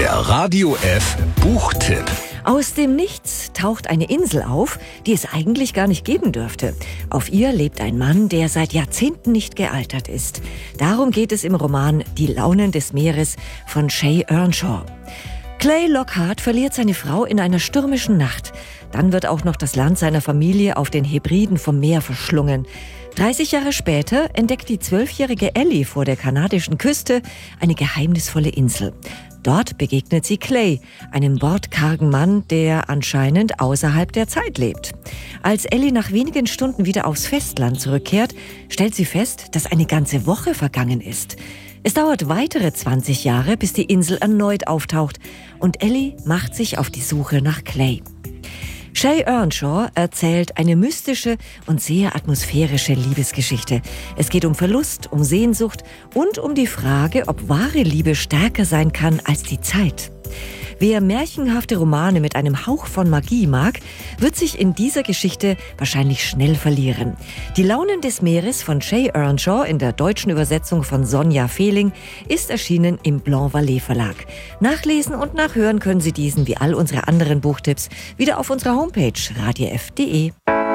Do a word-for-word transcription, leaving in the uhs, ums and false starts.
Der Radio F Buchtipp. Aus dem Nichts taucht eine Insel auf, die es eigentlich gar nicht geben dürfte. Auf ihr lebt ein Mann, der seit Jahrzehnten nicht gealtert ist. Darum geht es im Roman Die Launen des Meeres von Shay Earnshaw. Clay Lockhart verliert seine Frau in einer stürmischen Nacht. Dann wird auch noch das Land seiner Familie auf den Hebriden vom Meer verschlungen. dreißig Jahre später entdeckt die zwölfjährige Ellie vor der kanadischen Küste eine geheimnisvolle Insel. Dort begegnet sie Clay, einem wortkargen Mann, der anscheinend außerhalb der Zeit lebt. Als Ellie nach wenigen Stunden wieder aufs Festland zurückkehrt, stellt sie fest, dass eine ganze Woche vergangen ist. Es dauert weitere zwanzig Jahre, bis die Insel erneut auftaucht und Ellie macht sich auf die Suche nach Clay. Shay Earnshaw erzählt eine mystische und sehr atmosphärische Liebesgeschichte. Es geht um Verlust, um Sehnsucht und um die Frage, ob wahre Liebe stärker sein kann als die Zeit. Wer märchenhafte Romane mit einem Hauch von Magie mag, wird sich in dieser Geschichte wahrscheinlich schnell verlieren. Die Launen des Meeres von Shay Earnshaw in der deutschen Übersetzung von Sonja Fehling ist erschienen im Blanc Vallée Verlag. Nachlesen und nachhören können Sie diesen wie all unsere anderen Buchtipps wieder auf unserer Homepage radio f punkt de.